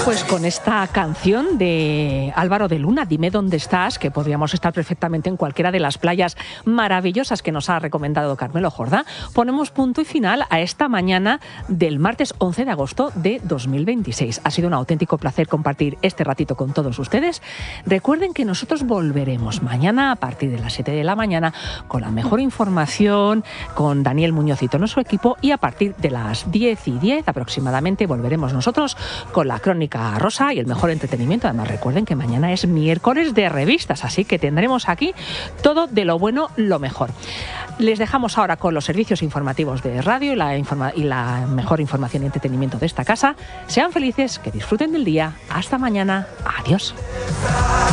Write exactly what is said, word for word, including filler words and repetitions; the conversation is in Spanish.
Pues con esta canción de Álvaro de Luna, Dime dónde estás, que podríamos estar perfectamente en cualquiera de las playas maravillosas que nos ha recomendado Carmelo Jordá, ponemos punto y final a esta mañana del martes once de agosto de dos mil veintiséis. Ha sido un auténtico placer compartir este ratito con todos ustedes. Recuerden que nosotros volveremos mañana a partir de las siete de la mañana con la mejor información, con Daniel Muñoz y todo su equipo, y a partir de las diez y diez aproximadamente volveremos nosotros con la Crónica Rosa y el mejor entretenimiento. Además, recuerden que mañana es miércoles de revistas, así que tendremos aquí todo de lo bueno, lo mejor. Les dejamos ahora con los servicios informativos de radio y la, informa- y la mejor información y entretenimiento de esta casa. Sean felices, que disfruten del día. Hasta mañana. Adiós.